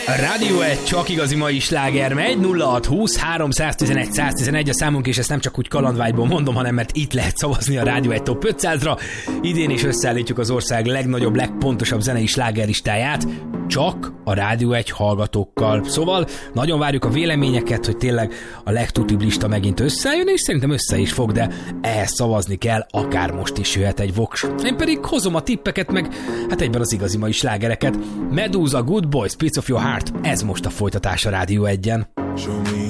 Rádió 1, csak igazi mai sláger megy, 0620 311 111 a számunk, és ezt nem csak úgy kalandvágyból mondom, hanem mert itt lehet szavazni a Rádió 1 Top 500-ra. Idén is összeállítjuk az ország legnagyobb, legpontosabb zenei slágerlistáját, csak a Rádió 1 hallgatókkal. Szóval nagyon várjuk a véleményeket, hogy tényleg a legtutibb lista megint összejön, és szerintem össze is fog, de ehhez szavazni kell, akár most is jöhet egy voks. Én pedig hozom a tippeket, meg hát egyben az igazi mai slágereket. Medusa, Good Boys, Spirits of Your Heart, ez most a folytatás a Rádió 1-en.